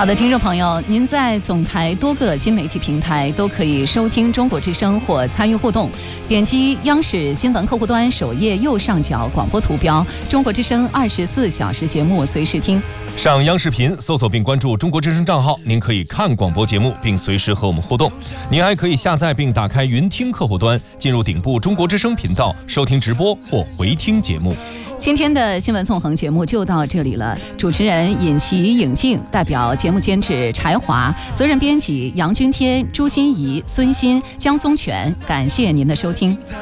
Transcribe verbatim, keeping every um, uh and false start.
好的，听众朋友，您在总台多个新媒体平台都可以收听中国之声或参与互动，点击央视新闻客户端首页右上角广播图标，中国之声二十四小时节目随时听。 上央视频搜索并关注中国之声账号，您可以看广播节目并随时和我们互动。您还可以下载并打开云听客户端，进入顶部中国之声频道收听直播或回听节目。 今天的新闻纵横节目就到这里了，主持人尹奇、尹静，代表节目监制柴华，责任编辑杨君天、朱心怡、孙鑫、江松全，感谢您的收听。